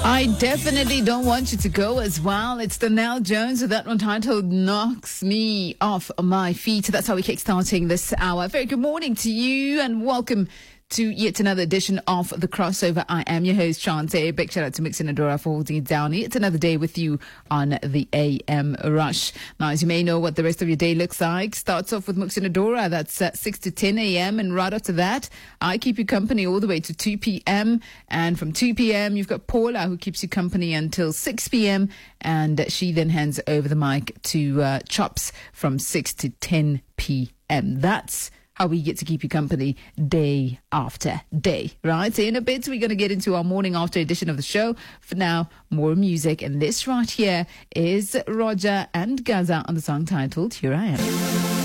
I definitely don't want you to go as well. It's Donnell Jones with that one titled Knocks Me Off My Feet. That's how we're kickstarting this hour. Very good morning to you and welcome to yet another edition of The Crossover. I am your host, Chante. Big shout out to Mixin Adora for holding it down. It's another day with you on the AM Rush. Now, as you may know what the rest of your day looks like, starts off with Mixin Adora. That's 6 to 10 a.m. And right after that, I keep you company all the way to 2 p.m. And from 2 p.m., you've got Paula, who keeps you company until 6 p.m. And she then hands over the mic to Chops from 6 to 10 p.m. That's how we get to keep you company day after day, right? So in a bit, we're going to get into our morning after edition of the show. For now, more music. And this right here is Roger and Gaza on the song titled Here I Am.